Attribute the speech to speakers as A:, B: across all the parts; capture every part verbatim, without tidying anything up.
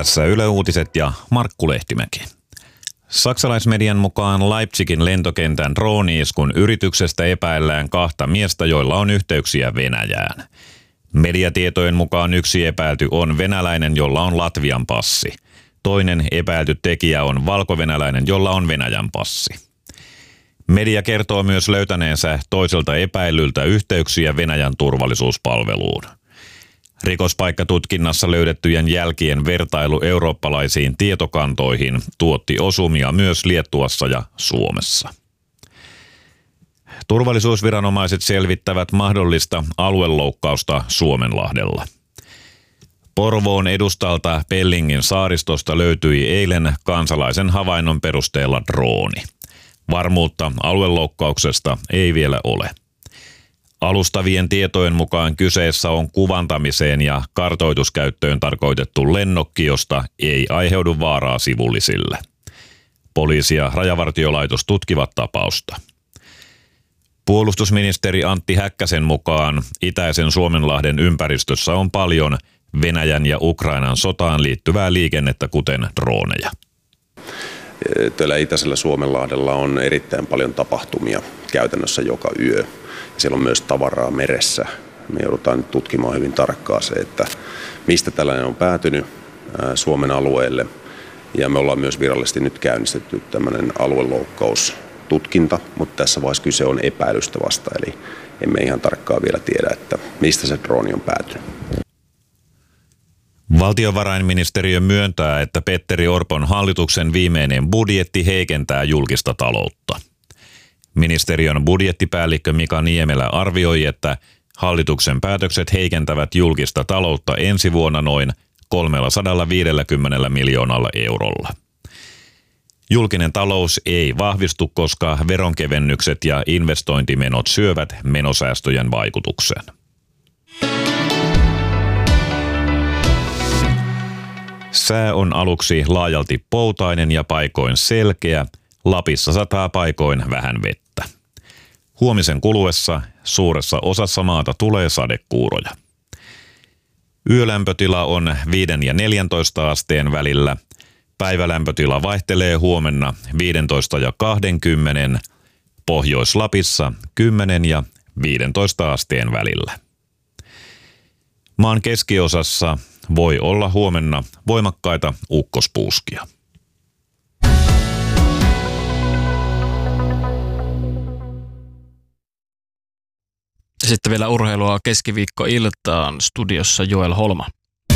A: Tässä Yle Uutiset ja Markku Lehtimäki. Saksalaismedian mukaan Leipzigin lentokentän drooni-iskun yrityksestä epäillään kahta miestä, joilla on yhteyksiä Venäjään. Mediatietojen mukaan yksi epäilty on venäläinen, jolla on Latvian passi. Toinen epäilty tekijä on valkovenäläinen, jolla on Venäjän passi. Media kertoo myös löytäneensä toiselta epäillyltä yhteyksiä Venäjän turvallisuuspalveluun. Rikospaikkatutkinnassa löydettyjen jälkien vertailu eurooppalaisiin tietokantoihin tuotti osumia myös Liettuassa ja Suomessa. Turvallisuusviranomaiset selvittävät mahdollista alueloukkausta Suomenlahdella. Porvoon edustalta Pellingin saaristosta löytyi eilen kansalaisen havainnon perusteella drooni. Varmuutta alueloukkauksesta ei vielä ole. Alustavien tietojen mukaan kyseessä on kuvantamiseen ja kartoituskäyttöön tarkoitettu lennokki, josta ei aiheudu vaaraa sivullisille. Poliisi ja Rajavartiolaitos tutkivat tapausta. Puolustusministeri Antti Häkkäsen mukaan itäisen Suomenlahden ympäristössä on paljon Venäjän ja Ukrainan sotaan liittyvää liikennettä, kuten droneja.
B: Tällä itäisellä Suomenlahdella on erittäin paljon tapahtumia käytännössä joka yö. Siellä on myös tavaraa meressä. Me joudutaan nyt tutkimaan hyvin tarkkaan se, että mistä tällainen on päätynyt Suomen alueelle. Ja me ollaan myös virallisesti nyt käynnistetty tämmöinen alueloukkaustutkinta, mutta tässä vaiheessa kyse on epäilystä vasta, eli emme ihan tarkkaan vielä tiedä, että mistä se drooni on päätynyt.
A: Valtiovarainministeriö myöntää, että Petteri Orpon hallituksen viimeinen budjetti heikentää julkista taloutta. Ministeriön budjettipäällikkö Mika Niemelä arvioi, että hallituksen päätökset heikentävät julkista taloutta ensi vuonna noin kolmesataaviisikymmentä miljoonalla eurolla. Julkinen talous ei vahvistu, koska veronkevennykset ja investointimenot syövät menosäästöjen vaikutuksen. Sää on aluksi laajalti poutainen ja paikoin selkeä. Lapissa sataa paikoin vähän vettä. Huomisen kuluessa suuressa osassa maata tulee sadekuuroja. Yölämpötila on viiden ja neljäntoista asteen välillä. Päivälämpötila vaihtelee huomenna viisitoista ja kaksikymmentä, Pohjois-Lapissa kymmenen ja viisitoista asteen välillä. Maan keskiosassa voi olla huomenna voimakkaita ukkospuuskia.
C: Sitten vielä urheilua keskiviikkoiltaan, studiossa Joel Holma.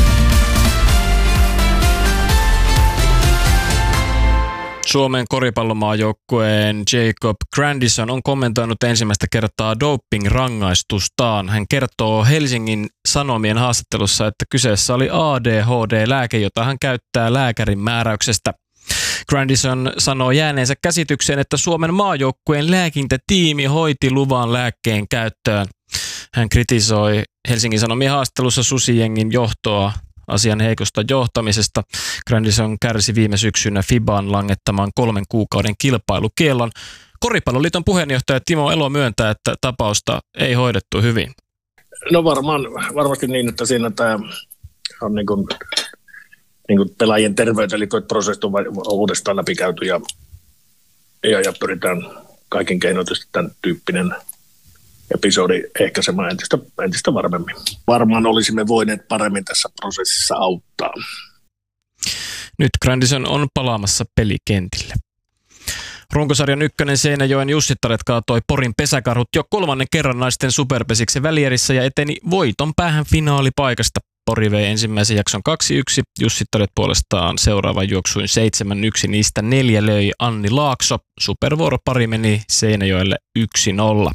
C: Suomen koripallomaajoukkueen Jacob Grandison on kommentoinut ensimmäistä kertaa doping-rangaistustaan. Hän kertoo Helsingin Sanomien haastattelussa, että kyseessä oli A D H D-lääke, jota hän käyttää lääkärin määräyksestä. Grandison sanoo jääneensä käsitykseen, että Suomen maajoukkueen lääkintätiimi hoiti luvan lääkkeen käyttöön. Hän kritisoi Helsingin Sanomien haastattelussa susijengin johtoa asian heikosta johtamisesta. Grandison kärsi viime syksynä FIBAn langettaman kolmen kuukauden kilpailukiellon. Koripalloliiton puheenjohtaja Timo Elo myöntää, että tapausta ei hoidettu hyvin.
D: No varmaan, varmasti niin, että siinä tämä on niin kuin, niin kuin pelaajien terveyteen liittyvät prosessit on uudestaan läpikäyty ja, ja, ja pyritään kaiken keinoin tämän tyyppinen episodi ehkäisemään entistä, entistä varmemmin. Varmaan olisimme voineet paremmin tässä prosessissa auttaa.
C: Nyt Grandison on palaamassa pelikentille. Runkosarjan ykkönen Seinäjoen Jussittaret kaatoi Porin Pesäkarhut jo kolmannen kerran naisten superpesiksen välierissä ja eteni voiton päähän finaalipaikasta. Pori vei ensimmäisen jakson kaksi yksi, Jussittaret puolestaan seuraavan juoksuin seitsemän yksi, niistä neljä löi Anni Laakso. Supervuoropari meni Seinäjoelle yksi nolla.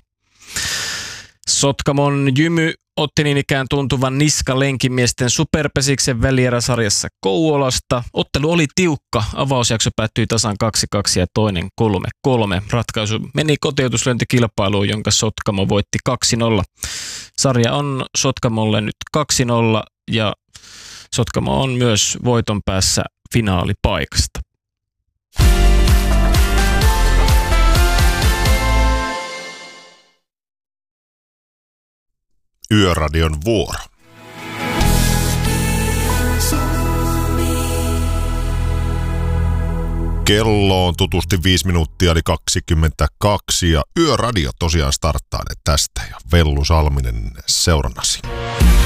C: Sotkamon Jymy otti niin ikään tuntuvan niskalenkimiesten superpesiksen välieräsarjassa Kouvolasta. Ottelu oli tiukka. Avausjakso päättyi tasan kaksi kaksi ja toinen kolme kolme. Ratkaisu meni kotiutuslyöntikilpailuun, jonka Sotkamo voitti kaksi nolla. Sarja on Sotkamolle nyt kaksi nolla ja Sotkamo on myös voiton päässä finaalipaikasta.
E: Yöradion vuoro. Kello on tutusti viisi minuuttia eli kaksikymmentäkaksi ja Yöradio tosiaan starttaa tästä ja Vellu Salminen seurannasi.